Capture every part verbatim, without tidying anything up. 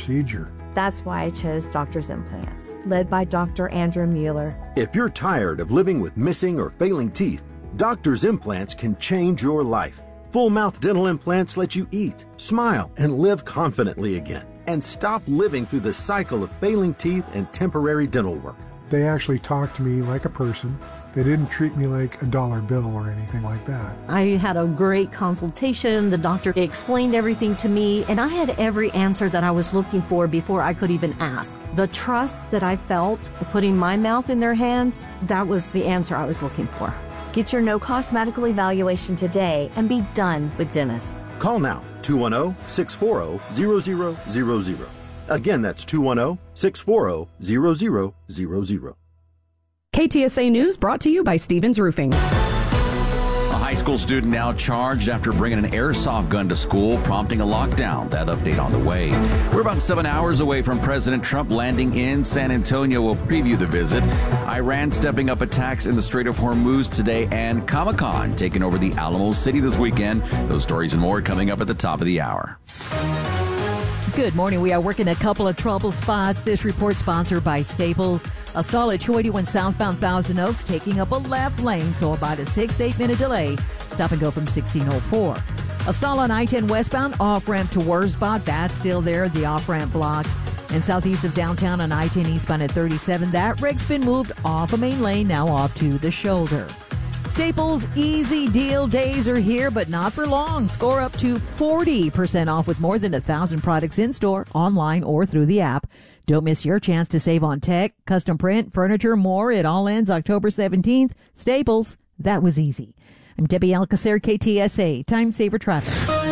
procedure. That's why I chose Doctor's Implants, led by Doctor Andrew Mueller. If you're tired of living with missing or failing teeth, Doctor's Implants can change your life. Full mouth dental implants let you eat, smile, and live confidently again, and stop living through the cycle of failing teeth and temporary dental work. They actually talked to me like a person. They didn't treat me like a dollar bill or anything like that. I had a great consultation. The doctor explained everything to me, and I had every answer that I was looking for before I could even ask. The trust that I felt putting my mouth in their hands, that was the answer I was looking for. Get your no-cost medical evaluation today and be done with dentists. Call now, two one zero, six four zero, zero zero zero zero. Again, that's two one zero, six four zero, zero zero zero zero. K T S A News brought to you by Stevens Roofing. A high school student now charged after bringing an airsoft gun to school, prompting a lockdown. That update on the way. We're about seven hours away from President Trump landing in San Antonio. We'll preview the visit. Iran stepping up attacks in the Strait of Hormuz today, and Comic-Con taking over the Alamo City this weekend. Those stories and more coming up at the top of the hour. Good morning. We are working a couple of trouble spots. This report sponsored by Staples. A stall at two eighty-one southbound Thousand Oaks taking up a left lane, so about a six, eight minute delay. Stop and go from sixteen oh four. A stall on I ten westbound off-ramp to Wurzbach. That's still there, the off-ramp blocked. And southeast of downtown on I ten eastbound at thirty-seven. That rig's been moved off a main lane, now off to the shoulder. Staples Easy Deal days are here, but not for long. Score up to forty percent off with more than one thousand products in store, online, or through the app. Don't miss your chance to save on tech, custom print, furniture, more. It all ends October seventeenth. Staples, that was easy. I'm Debbie Alcacer, K T S A, Time Saver Traffic.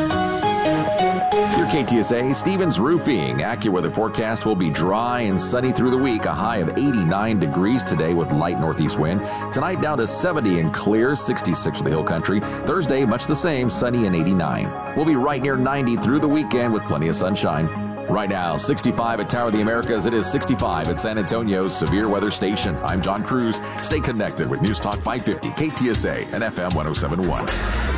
Your K T S A Stevens Roofing. AccuWeather forecast will be dry and sunny through the week. A high of eighty-nine degrees today with light northeast wind. Tonight down to seventy and clear, sixty-six for the hill country. Thursday, much the same, sunny and eighty-nine. We'll be right near ninety through the weekend with plenty of sunshine. Right now, sixty-five at Tower of the Americas. It is sixty-five at San Antonio's Severe Weather Station. I'm John Cruz. Stay connected with News Talk five fifty, K T S A, and F M one oh seven point one.